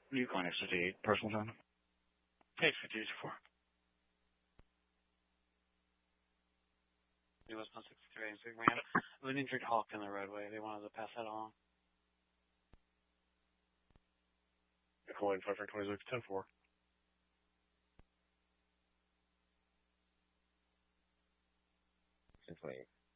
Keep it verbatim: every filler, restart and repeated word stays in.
Yukon X fifty-eight, personal time. X fifty-eight four. It was one sixty-three and ran an injured hawk in the roadway. They wanted to pass that along. Nicole eight five four twenty-six ten four. ten twenty.